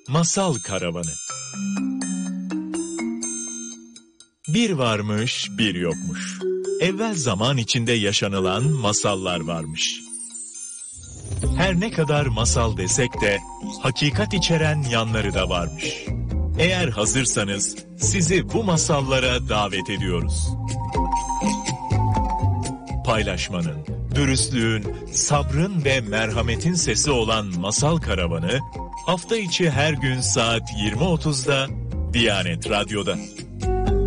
Masal Karavanı. Bir varmış, bir yokmuş. Evvel zaman içinde yaşanılan masallar varmış. Her ne kadar masal desek de hakikat içeren yanları da varmış. Eğer hazırsanız sizi bu masallara davet ediyoruz. Paylaşmanın, dürüstlüğün, sabrın ve merhametin sesi olan Masal Karavanı hafta içi her gün saat 20.30'da Diyanet Radyo'da.